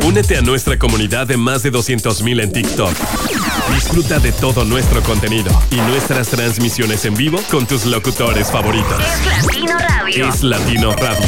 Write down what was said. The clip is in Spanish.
Únete a nuestra comunidad de más de 200,000 en TikTok. Disfruta de todo nuestro contenido y nuestras transmisiones en vivo con tus locutores favoritos. Es Latino Radio. Es Latino Radio.